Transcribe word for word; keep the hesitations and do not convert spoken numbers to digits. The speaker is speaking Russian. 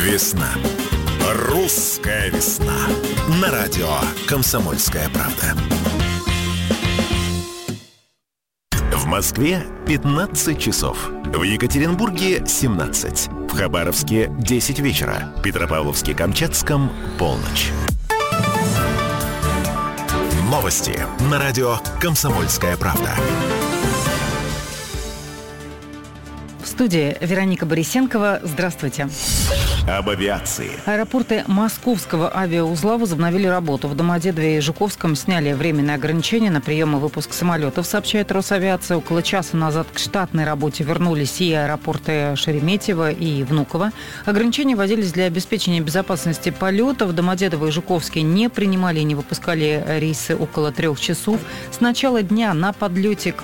Весна. Русская весна. На радио «Комсомольская правда». В Москве пятнадцать часов. В Екатеринбурге семнадцать. В Хабаровске десять вечера. Петропавловске-Камчатском полночь. Новости на радио «Комсомольская правда». В студии Вероника Борисенкова. Здравствуйте. Об авиации. Аэропорты Московского авиаузла возобновили работу. В Домодедове и Жуковском сняли временные ограничения на прием и выпуск самолетов, сообщает Росавиация. Около часа назад к штатной работе вернулись и аэропорты Шереметьево и Внуково. Ограничения вводились для обеспечения безопасности полетов. Домодедово и Жуковский не принимали и не выпускали рейсы около трех часов. С начала дня на подлете к